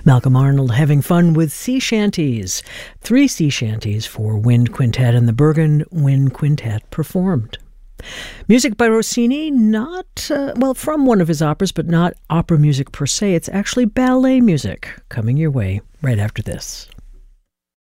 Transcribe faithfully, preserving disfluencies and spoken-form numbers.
Malcolm Arnold having fun with sea shanties. Three sea shanties for wind quintet, and the Bergen Wind Quintet performed. Music by Rossini, not, uh, well, from one of his operas, but not opera music per se. It's actually ballet music coming your way right after this.